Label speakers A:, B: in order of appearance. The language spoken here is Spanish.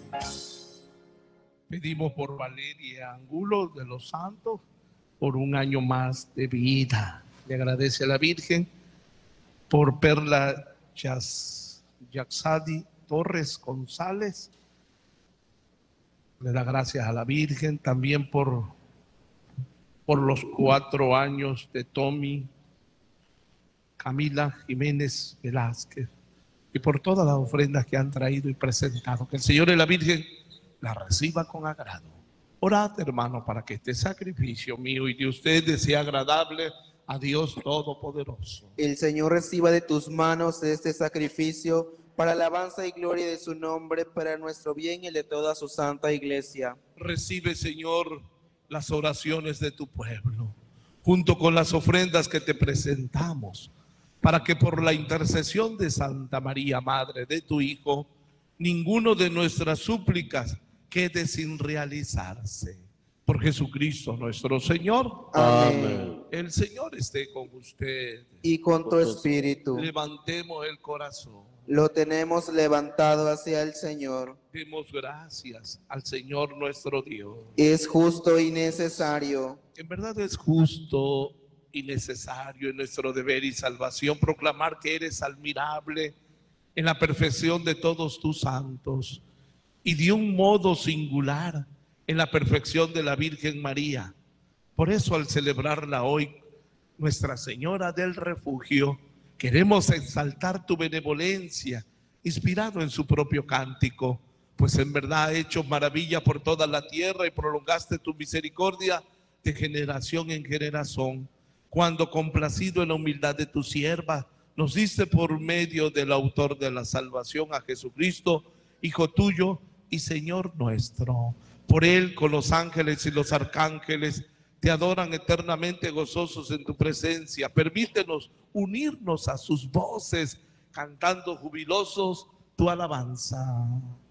A: Pedimos por Valeria Angulo de los Santos por un año más de vida. Le agradece a la Virgen por Perla Yaxadi Torres González. Le da gracias a la Virgen también por los 4 años de Tommy Camila Jiménez Velázquez y por todas las ofrendas que han traído y presentado. Que el Señor y la Virgen la reciba con agrado. Orad, hermano, para que este sacrificio mío y de ustedes sea agradable a Dios Todopoderoso.
B: El Señor reciba de tus manos este sacrificio para alabanza y gloria de su nombre, para nuestro bien y el de toda su santa iglesia.
A: Recibe, Señor, las oraciones de tu pueblo, junto con las ofrendas que te presentamos, para que por la intercesión de Santa María, Madre de tu Hijo, ninguno de nuestras súplicas quede sin realizarse. Por Jesucristo nuestro Señor.
B: Amén.
A: El Señor esté con usted.
B: Y con tu espíritu.
A: Levantemos el corazón.
B: Lo tenemos levantado hacia el Señor.
A: Demos gracias al Señor nuestro Dios.
B: Es justo y necesario.
A: En verdad es justo y necesario en nuestro deber y salvación proclamar que eres admirable en la perfección de todos tus santos y de un modo singular en la perfección de la Virgen María. Por eso, al celebrarla hoy, Nuestra Señora del Refugio, queremos exaltar tu benevolencia, inspirado en su propio cántico, pues en verdad ha hecho maravilla por toda la tierra y prolongaste tu misericordia de generación en generación, cuando complacido en la humildad de tu sierva, nos diste por medio del autor de la salvación a Jesucristo, Hijo tuyo y Señor nuestro. Por él, con los ángeles y los arcángeles, te adoran eternamente gozosos en tu presencia. Permítenos unirnos a sus voces, cantando jubilosos tu alabanza.